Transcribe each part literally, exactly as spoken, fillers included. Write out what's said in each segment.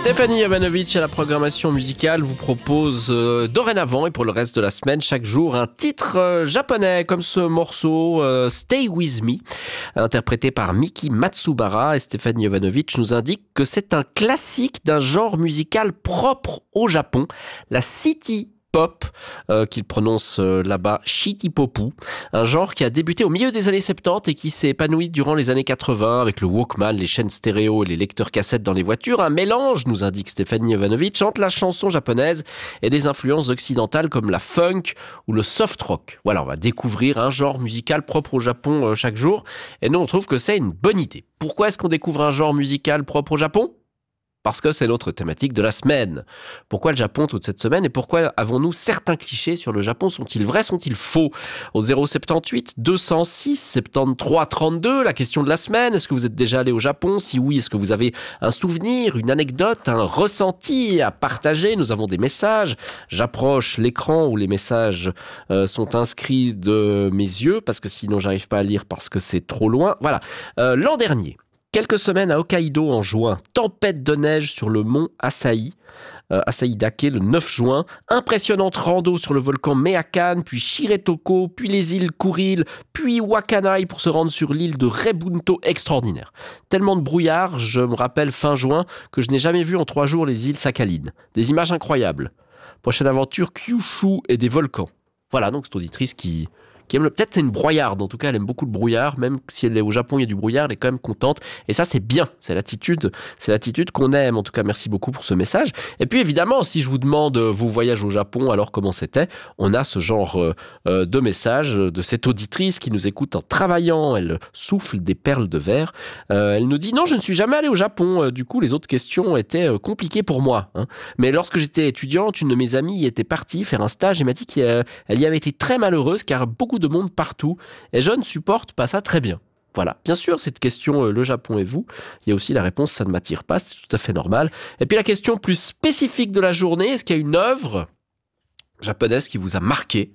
Stéphanie Jovanovic à la programmation musicale vous propose euh, dorénavant et pour le reste de la semaine chaque jour un titre euh, japonais comme ce morceau euh, Stay With Me interprété par Miki Matsubara, et Stéphanie Jovanovic nous indique que c'est un classique d'un genre musical propre au Japon, la city pop, euh, qu'il prononce euh, là-bas shitty-popu, un genre qui a débuté au milieu des années soixante-dix et qui s'est épanoui durant les années quatre-vingts avec le Walkman, les chaînes stéréo et les lecteurs cassettes dans les voitures, un mélange, nous indique Stéphanie Jovanovic, entre la chanson japonaise et des influences occidentales comme la funk ou le soft rock. Voilà, on va découvrir un genre musical propre au Japon euh, chaque jour, et nous on trouve que c'est une bonne idée. Pourquoi est-ce qu'on découvre un genre musical propre au Japon ? Parce que c'est notre thématique de la semaine. Pourquoi le Japon toute cette semaine et pourquoi avons-nous certains clichés sur le Japon? Sont-ils vrais, sont-ils faux? Au zéro soixante-dix-huit deux cent six soixante-treize trente-deux, la question de la semaine, est-ce que vous êtes déjà allé au Japon? Si oui, est-ce que vous avez un souvenir, une anecdote, un ressenti à partager? Nous avons des messages. J'approche l'écran où les messages euh, sont inscrits de mes yeux parce que sinon j'arrive pas à lire parce que c'est trop loin. Voilà. Euh, l'an dernier, quelques semaines à Hokkaido en juin, tempête de neige sur le mont Asahi, euh, Asahi Dake le neuf juin, impressionnante rando sur le volcan Meakan, puis Shiretoko, puis les îles Kuril, puis Wakanai pour se rendre sur l'île de Rebunto, extraordinaire. Tellement de brouillard, je me rappelle fin juin, que je n'ai jamais vu en trois jours les îles Sakhalin. Des images incroyables. Prochaine aventure, Kyushu et des volcans. Voilà, donc cette auditrice qui... qui aime le... Peut-être c'est une brouillarde, en tout cas elle aime beaucoup le brouillard, même si elle est au Japon il y a du brouillard, elle est quand même contente, et ça c'est bien, c'est l'attitude, c'est l'attitude qu'on aime. En tout cas merci beaucoup pour ce message. Et puis évidemment, si je vous demande vos voyages au Japon, alors comment c'était, on a ce genre euh, de message de cette auditrice qui nous écoute en travaillant, elle souffle des perles de verre, euh, elle nous dit non, je ne suis jamais allée au Japon, euh, du coup les autres questions étaient euh, compliquées pour moi, hein. Mais lorsque j'étais étudiante, une de mes amies y était partie faire un stage et m'a dit qu'elle y avait été très malheureuse car beaucoup de monde partout, et je ne supporte pas ça très bien. Voilà, bien sûr, cette question, euh, le Japon et vous, il y a aussi la réponse, ça ne m'attire pas, c'est tout à fait normal. Et puis la question plus spécifique de la journée, est-ce qu'il y a une œuvre japonaise qui vous a marqué?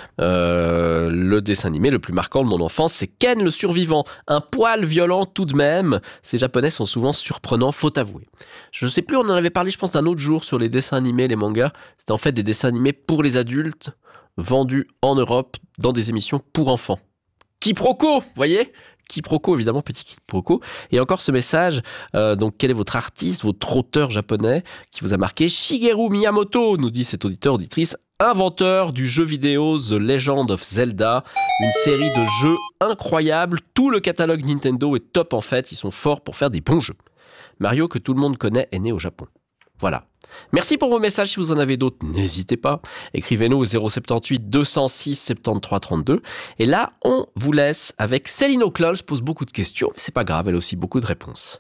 euh, Le dessin animé le plus marquant de mon enfance, c'est Ken le survivant, un poil violent tout de même. Ces japonais sont souvent surprenants, faut avouer. Je ne sais plus, on en avait parlé je pense d'un autre jour sur les dessins animés, les mangas. C'était en fait des dessins animés pour les adultes, vendus en Europe dans des émissions pour enfants. Quiproquo, vous voyez ? Quiproquo, évidemment, petit quiproquo. Et encore ce message, euh, donc quel est votre artiste, votre auteur japonais qui vous a marqué? Shigeru Miyamoto, nous dit cet auditeur, auditrice, inventeur du jeu vidéo The Legend of Zelda, une série de jeux incroyables. Tout le catalogue Nintendo est top en fait, ils sont forts pour faire des bons jeux. Mario, que tout le monde connaît, est né au Japon. Voilà. Merci pour vos messages, si vous en avez d'autres, n'hésitez pas. Écrivez-nous au zéro soixante-dix-huit deux cent six soixante-treize trente-deux. Et là, on vous laisse avec Céline O'Cloll, se pose beaucoup de questions, mais c'est pas grave, elle a aussi beaucoup de réponses.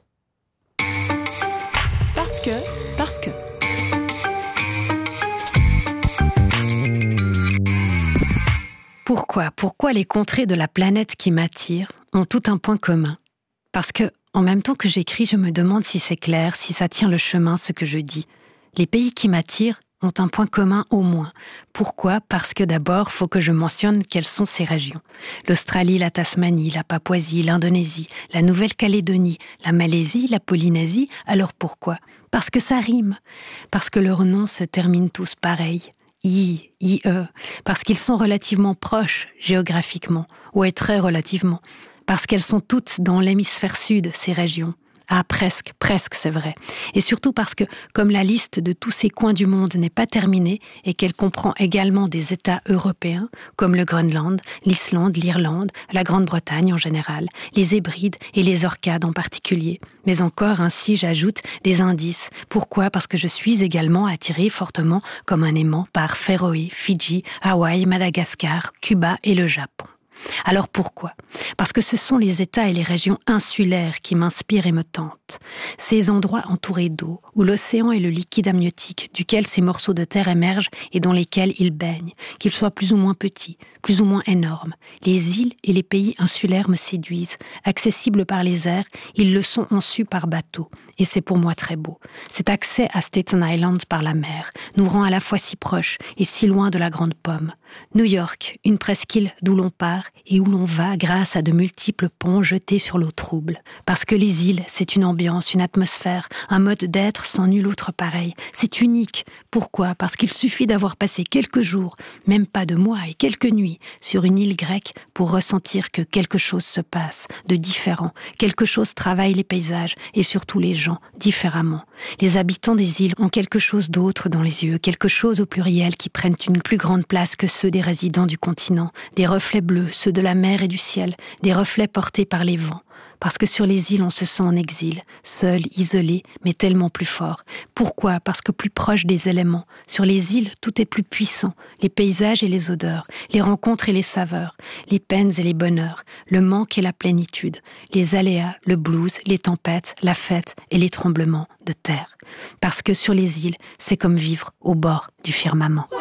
Parce que, parce que... Pourquoi, pourquoi les contrées de la planète qui m'attirent ont tout un point commun? Parce que, en même temps que j'écris, je me demande si c'est clair, si ça tient le chemin, ce que je dis. Les pays qui m'attirent ont un point commun au moins. Pourquoi ? Parce que d'abord, faut que je mentionne quelles sont ces régions. L'Australie, la Tasmanie, la Papouasie, l'Indonésie, la Nouvelle-Calédonie, la Malaisie, la Polynésie. Alors pourquoi ? Parce que ça rime. Parce que leurs noms se terminent tous pareil. I, I, E. Parce qu'ils sont relativement proches géographiquement. Ouais, très relativement. Parce qu'elles sont toutes dans l'hémisphère sud, ces régions. Ah, presque, presque, c'est vrai. Et surtout parce que, comme la liste de tous ces coins du monde n'est pas terminée et qu'elle comprend également des États européens, comme le Groenland, l'Islande, l'Irlande, la Grande-Bretagne en général, les Hébrides et les Orcades en particulier. Mais encore ainsi, j'ajoute des indices. Pourquoi ? Parce que je suis également attirée fortement comme un aimant par Féroé, Fidji, Hawaï, Madagascar, Cuba et le Japon. Alors pourquoi ? Parce que ce sont les États et les régions insulaires qui m'inspirent et me tentent. Ces endroits entourés d'eau, où l'océan est le liquide amniotique duquel ces morceaux de terre émergent et dans lesquels ils baignent, qu'ils soient plus ou moins petits, plus ou moins énormes. Les îles et les pays insulaires me séduisent. Accessibles par les airs, ils le sont en su par bateau. Et c'est pour moi très beau. Cet accès à Staten Island par la mer nous rend à la fois si proches et si loin de la Grande Pomme. New York, une presqu'île d'où l'on part, et où l'on va grâce à de multiples ponts jetés sur l'eau trouble. Parce que les îles, c'est une ambiance, une atmosphère, un mode d'être sans nul autre pareil. C'est unique. Pourquoi ? Parce qu'il suffit d'avoir passé quelques jours, même pas de mois et quelques nuits, sur une île grecque pour ressentir que quelque chose se passe, de différent. Quelque chose travaille les paysages et surtout les gens, différemment. Les habitants des îles ont quelque chose d'autre dans les yeux, quelque chose au pluriel qui prennent une plus grande place que ceux des résidents du continent, des reflets bleus, ceux de la mer et du ciel, des reflets portés par les vents. Parce que sur les îles, on se sent en exil, seul, isolé, mais tellement plus fort. Pourquoi ? Parce que plus proche des éléments. Sur les îles, tout est plus puissant. Les paysages et les odeurs, les rencontres et les saveurs, les peines et les bonheurs, le manque et la plénitude, les aléas, le blues, les tempêtes, la fête et les tremblements de terre. Parce que sur les îles, c'est comme vivre au bord du firmament.